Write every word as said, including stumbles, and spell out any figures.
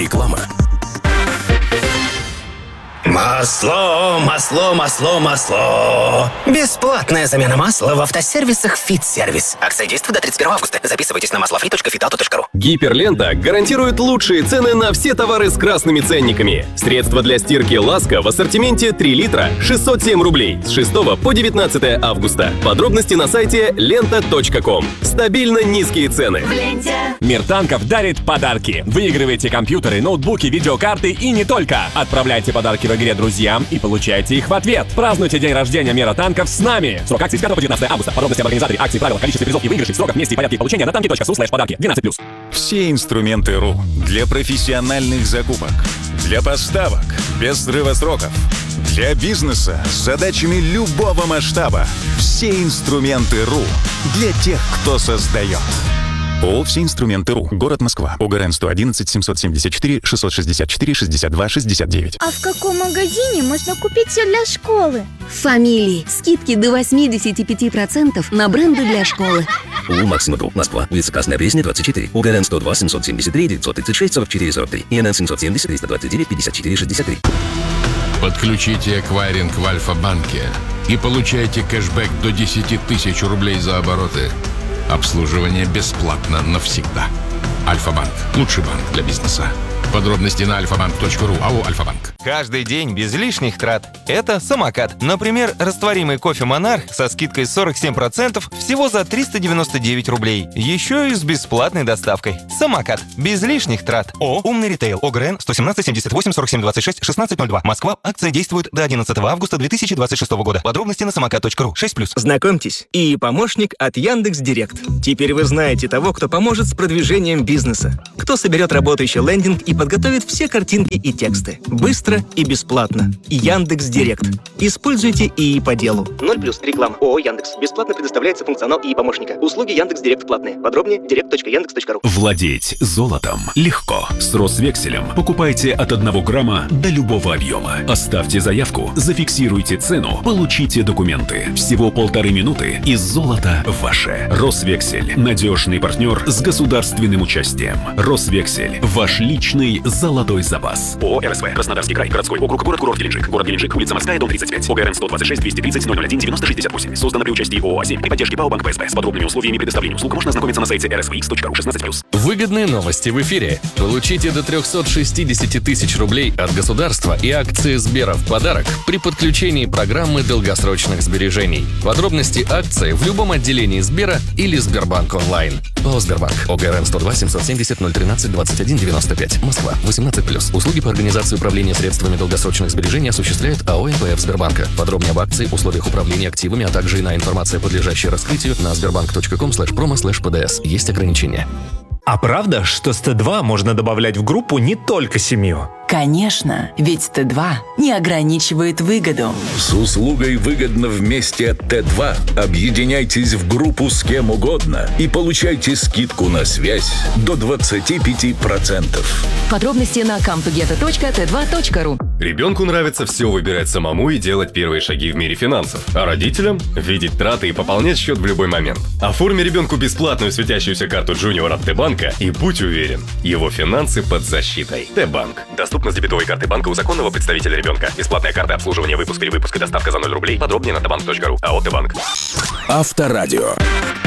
Реклама. Масло, масло, масло, масло. Бесплатная замена масла в автосервисах «Фитсервис». Акция действует до тридцать первого августа. Записывайтесь на маслофри точка фитауто точка ру. Гиперлента гарантирует лучшие цены на все товары с красными ценниками. Средства для стирки «Ласка» в ассортименте три литра, шестьсот семь рублей с шестого по девятнадцатое августа. Подробности на сайте лента точка ком. Стабильно низкие цены. В ленте. Мир танков дарит подарки. Выигрывайте компьютеры, ноутбуки, видеокарты и не только. Отправляйте подарки в игре друзьям и получайте их в ответ. Празднуйте день рождения Мира танков с нами. Срок акции с пятого по девятнадцатое августа. Подробности об организаторе акции, правила, количестве призов и выигрышей, сроках, месте и порядке их получения на танки точка су слэш подарки. двенадцать плюс. Все инструменты РУ для профессиональных закупок, для поставок без срыва сроков, для бизнеса с задачами любого масштаба. Все инструменты РУ для тех, кто создает. ООО «Все инструменты РУ». Город Москва. ОГРН сто одиннадцать семьсот семьдесят четыре шестьсот шестьдесят четыре шестьдесят два шестьдесят девять. А в каком магазине можно купить все для школы? В «Фамилии». Скидки до восемьдесят пять процентов на бренды для школы. ООО «Максима Групп», Москва. Улица Красная Пресня, двадцать четыре. ОГРН сто два семьсот семьдесят три девятьсот тридцать шесть сорок четыре сорок три. ИНН семьсот семьдесят триста двадцать девять пятьдесят четыре шестьдесят три. Подключите эквайринг в Альфа-банке и получайте кэшбэк до десять тысяч рублей за обороты. Обслуживание бесплатно навсегда. Альфа-банк. Лучший банк для бизнеса. Подробности на альфа банк точка ру. АО «Альфа-банк». Каждый день без лишних трат. Это самокат. Например, растворимый кофе «Монарх» со скидкой сорок семь процентов всего за триста девяносто девять рублей. Еще и с бесплатной доставкой. Самокат. Без лишних трат. О, «Умный ритейл». ОГРН сто семнадцать семьдесят восемь сорок семь двадцать шесть шестнадцать ноль два. Москва. Акция действует до одиннадцатого августа две тысячи двадцать шестого года. Подробности на самокат точка ру. шесть плюс. Знакомьтесь, и помощник от Яндекс.Директ. Теперь вы знаете того, кто поможет с продвижением бизнеса. Кто соберет работающий лендинг и подготовит все картинки и тексты. Быстро и бесплатно. Яндекс.Директ. Используйте ИИ по делу. ноль плюс. Реклама. ООО «Яндекс». Бесплатно предоставляется функционал ИИ помощника. Услуги Яндекс.Директ платные. Подробнее директ точка яндекс точка ру. Владеть золотом легко. С Росвекселем покупайте от одного грамма до любого объема. Оставьте заявку, зафиксируйте цену, получите документы. Всего полторы минуты, и золото ваше. Росвексель. Надежный партнер с государственным участием. Росвексель. Ваш личный золотой запас. ООО «эр эс вэ». Краснодарский край. Городской округ. Город-курорт Геленджик. Город Геленджик. Улица Морская, дом тридцать пять. ОГРН сто двадцать шесть двести тридцать ноль ноль один девяносто шестьдесят восемь. Создано при участии ООО «Азим» при поддержке ПАО «Банк ПСБ». С подробными условиями предоставления услуг можно ознакомиться на сайте эр эс вэ икс точка ру. шестнадцать плюс. Выгодные новости в эфире. Получите до триста шестьдесят тысяч рублей от государства и акции Сбера в подарок при подключении программы долгосрочных сбережений. Подробности акции в любом отделении Сбера или Сбербанк онлайн. ПАО «Сбербанк». ОГРН сто два семьсот семьдесят ноль тринадцать двадцать один девяносто пять. Москва. восемнадцать плюс. Услуги по организации управления средствами долгосрочных сбережений осуществляет АО «эн пэ эф Сбербанка». Подробнее об акции, условиях управления активами, а также иная информация, подлежащая раскрытию, на сбербанк точка ком слэш промо слэш пэ дэ эс. Есть ограничения. А правда, что с Т два можно добавлять в группу не только семью? Конечно, ведь Т два не ограничивает выгоду. С услугой «Выгодно вместе» от Т два объединяйтесь в группу с кем угодно и получайте скидку на связь до двадцать пять процентов. Подробности на камтугета точка тэ два точка ру. Ребенку нравится все выбирать самому и делать первые шаги в мире финансов. А родителям – видеть траты и пополнять счет в любой момент. Оформи ребенку бесплатную светящуюся карту Junior от Т-банка и будь уверен, его финансы под защитой. Т-банк. Доступно с дебетовой карты банка у законного представителя ребенка. Бесплатная карта обслуживания, выпуск или выпуск и доставка за ноль рублей. Подробнее на тэ банк точка ру. АО «Т-банк». Авторадио.